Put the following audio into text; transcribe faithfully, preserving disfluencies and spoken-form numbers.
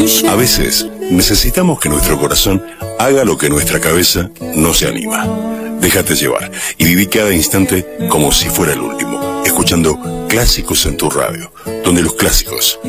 A veces necesitamos que nuestro corazón haga lo que nuestra cabeza no se anima. Déjate llevar y viví cada instante como si fuera el último, escuchando Clásicos en tu radio, donde los clásicos